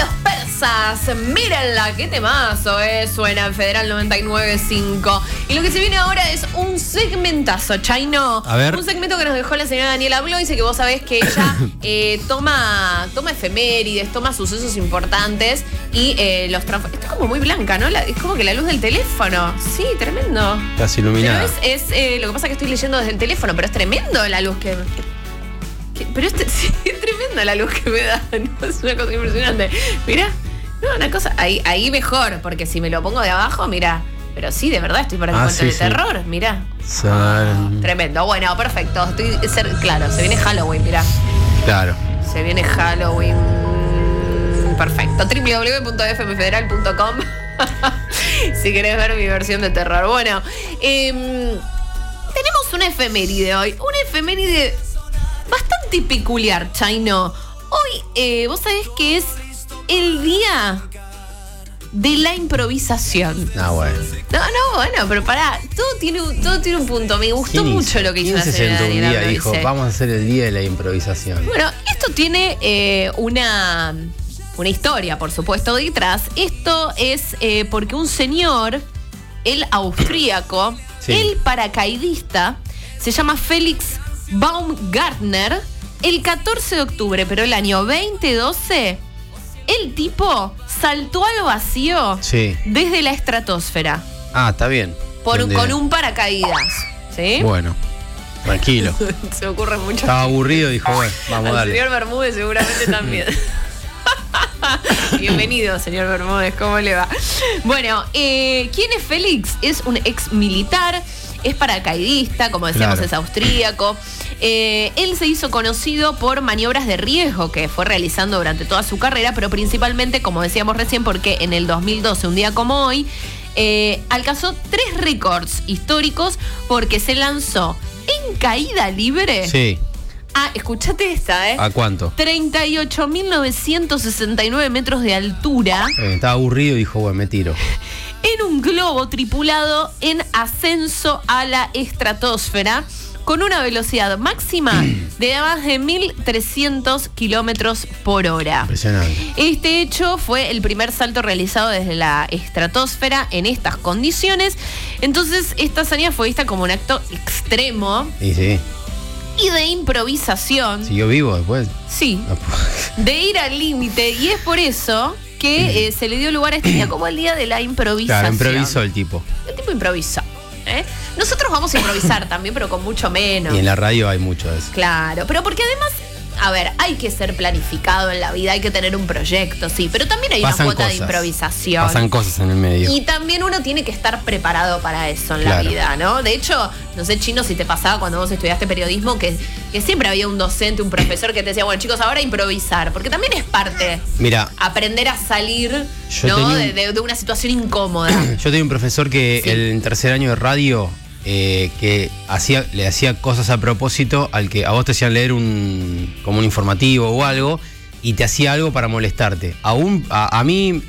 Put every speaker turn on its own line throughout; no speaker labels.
Los Persas, mírenla, qué temazo, suena en Federal 99.5. Y lo que se viene ahora es un segmentazo, Chaino.
A ver.
Un segmento que nos dejó la señora Daniela Bloise, que vos sabés que ella toma efemérides, toma sucesos importantes y los transforma. Está como muy blanca, ¿no? Es como que la luz del teléfono. Sí, tremendo.
Estás iluminada.
Pero lo que pasa es que estoy leyendo desde el teléfono, pero es tremendo la luz que pero sí, es tremenda la luz que me da, ¿no? Es una cosa impresionante. Mirá, no, una cosa, ahí mejor, porque si me lo pongo de abajo, mirá. Pero sí, de verdad, estoy para el cuento de terror, mirá. Tremendo, bueno, perfecto. Claro, se viene Halloween, mirá.
Claro.
Se viene Halloween. Perfecto. www.fmfederal.com si querés ver mi versión de terror. Bueno, tenemos una efeméride hoy. Una efeméride bastante peculiar, Chaino. Hoy, vos sabés que es el día de la improvisación.
Bueno.
Bueno, pero pará, todo tiene un punto. Me gustó mucho lo que hizo la señora Daniela.
Un día dijo, vamos a hacer el día de la improvisación.
Bueno, esto tiene una historia, por supuesto, detrás. Esto es porque un señor, el austríaco, el paracaidista, se llama Felix Baumgartner, el 14 de octubre, pero el año 2012, el tipo saltó al vacío desde la estratosfera.
Está bien.
Con un paracaídas. ¿Sí?
Bueno, tranquilo.
Se me ocurre mucho.
Estaba aburrido y dijo, bueno, vamos a darle.
El señor Bermúdez seguramente también. Bienvenido, señor Bermúdez, ¿cómo le va? Bueno, ¿quién es Félix? Es un ex militar, es paracaidista, como decíamos, es austríaco. Él se hizo conocido por maniobras de riesgo que fue realizando durante toda su carrera, pero principalmente, como decíamos recién, porque en el 2012, un día como hoy, alcanzó 3 récords históricos porque se lanzó en caída libre.
Sí.
Escuchate esta,
¿A cuánto?
38.969 metros de altura.
Estaba aburrido y dijo, bueno, me tiro.
En un globo tripulado en ascenso a la estratosfera con una velocidad máxima de más de 1.300 kilómetros por hora.
Impresionante.
Este hecho fue el primer salto realizado desde la estratosfera en estas condiciones. Entonces, esta hazaña fue vista como un acto extremo.
Sí.
Y de improvisación.
¿Siguió vivo después?
Sí. De ir al límite. Y es por eso que se le dio lugar a este día como el día de la improvisación.
Claro, improvisó el tipo.
El tipo improvisó. Nosotros vamos a improvisar también, pero con mucho menos.
Y en la radio hay mucho de eso.
Claro, pero porque además, a ver, hay que ser planificado en la vida, hay que tener un proyecto, sí, pero también hay una cuota de improvisación.
Pasan cosas en el medio.
Y también uno tiene que estar preparado para eso en la vida, ¿no? De hecho, no sé, Chino, si te pasaba cuando vos estudiaste periodismo, que siempre había un docente, un profesor que te decía, bueno, chicos, ahora improvisar, porque también es parte.
Mira,
aprender a salir, ¿no? De una situación incómoda.
Yo tenía un profesor que en tercer año de radio que le hacía cosas a propósito al que a vos te hacían leer como un informativo o algo y te hacía algo para molestarte. A mí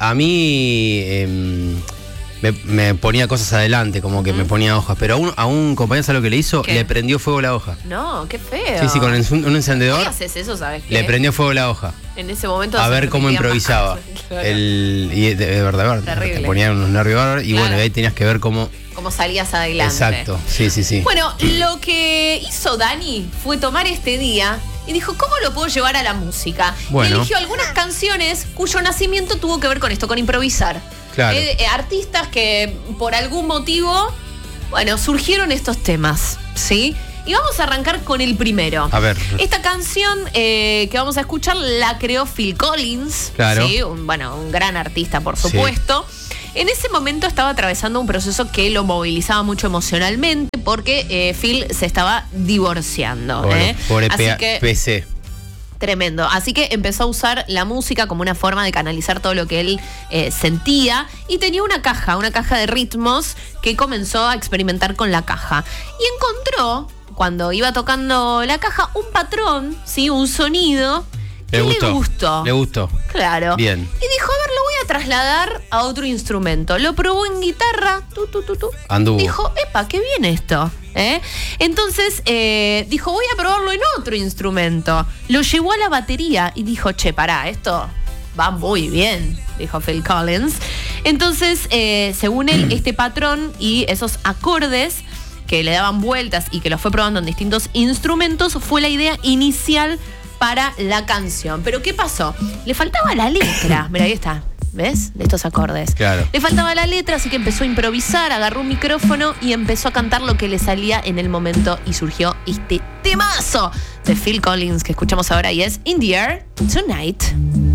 me ponía cosas adelante, como que me ponía hojas, pero a un compañero, ¿sabes lo que le hizo? ¿Qué? Le prendió fuego la hoja.
No, qué feo.
Sí, con un encendedor.
¿Qué haces eso, sabes qué?
Le prendió fuego la hoja.
En ese momento.
A ver cómo improvisaba.
Claro.
Y de verdad, te ponía unos nervios bárbaros y bueno, y ahí tenías que ver cómo
salías adelante.
Exacto, sí.
Bueno, lo que hizo Dani fue tomar este día y dijo, ¿cómo lo puedo llevar a la música?
Bueno.
Y eligió algunas canciones cuyo nacimiento tuvo que ver con esto, con improvisar.
Claro.
Artistas que por algún motivo, surgieron estos temas, ¿sí? Y vamos a arrancar con el primero.
A ver.
Esta canción que vamos a escuchar la creó Phil Collins.
Claro.
¿Sí? Un gran artista, por supuesto. Sí. En ese momento estaba atravesando un proceso que lo movilizaba mucho emocionalmente porque Phil se estaba divorciando.
Pobre
Así que,
PC.
Tremendo. Así que empezó a usar la música como una forma de canalizar todo lo que él sentía y tenía una caja de ritmos que comenzó a experimentar con la caja. Y encontró, cuando iba tocando la caja, un patrón, ¿sí? Un sonido que le gustó.
Le gustó.
Claro.
Bien.
Y dijo, a ver, lo voy a trasladar a otro instrumento. Lo probó en guitarra.
Anduvo.
Dijo, epa, qué bien esto. Entonces dijo, voy a probarlo en otro instrumento. Lo llevó a la batería y dijo, che, pará, esto va muy bien, dijo Phil Collins. Entonces, según él, este patrón y esos acordes que le daban vueltas y que los fue probando en distintos instrumentos fue la idea inicial para la canción. Pero ¿qué pasó? Le faltaba la letra. Mira, ahí está. ¿Ves? De estos acordes.
Claro.
Le faltaba la letra, así que empezó a improvisar, agarró un micrófono y empezó a cantar lo que le salía en el momento y surgió este temazo de Phil Collins que escuchamos ahora y es In the Air Tonight.